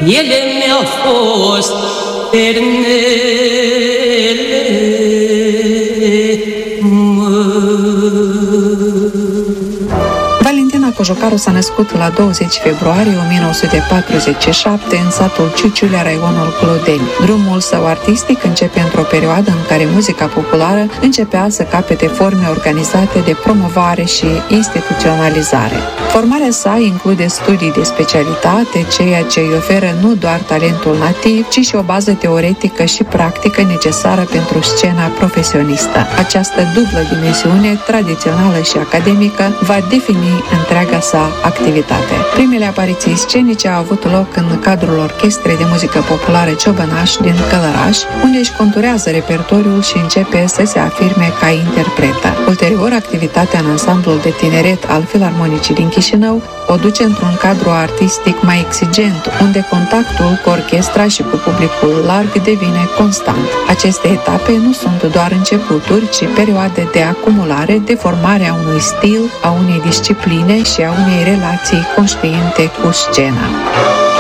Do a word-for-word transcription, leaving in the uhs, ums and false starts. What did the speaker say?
ele mi-au fost eternele, Valentina Cojocaru s-a născut la douăzeci februarie o mie nouă sute patruzeci și șapte în satul Ciuciulea, raionul Clodeni. Drumul său artistic începe într-o perioadă în care muzica populară începea să capete forme organizate de promovare și instituționalizare. Formarea sa include studii de specialitate, ceea ce îi oferă nu doar talentul nativ, ci și o bază teoretică și practică necesară pentru scena profesionistă. Această dublă dimensiune, tradițională și academică, va defini întreaga sa activitate. Primele apariții scenice au avut loc în cadrul Orchestrei de Muzică Populară Ciobănaș din Călăraș, unde își conturează repertoriul și începe să se afirme ca interpretă. Ulterior, activitatea în ansamblul de tineret al Filarmonicii din Chișinău o duce într-un cadru artistic mai exigent, unde contactul cu orchestra și cu publicul larg devine constant. Aceste etape nu sunt doar începuturi, ci perioade de acumulare, de formare a unui stil, a unei discipline și a unei relații conștiente cu scena.